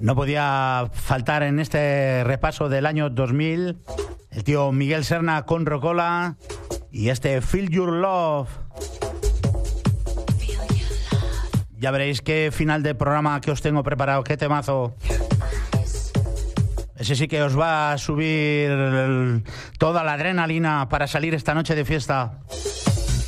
No podía faltar en este repaso del año 2000 el tío Miguel Serna con Rocola y este Feel Your Love. Ya veréis qué final de programa que os tengo preparado, qué temazo. Ese sí que os va a subir toda la adrenalina para salir esta noche de fiesta.